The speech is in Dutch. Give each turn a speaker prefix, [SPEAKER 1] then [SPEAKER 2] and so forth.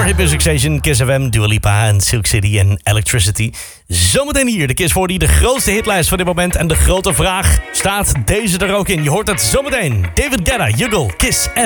[SPEAKER 1] Your Hit Music Station, Kiss FM, Dua Lipa en Silk City en Electricity. Zometeen hier de Kiss 40, de grootste hitlijst van dit moment. En de grote vraag, staat deze er ook in? Je hoort het zometeen. David Guetta, Juggle, Kiss FM.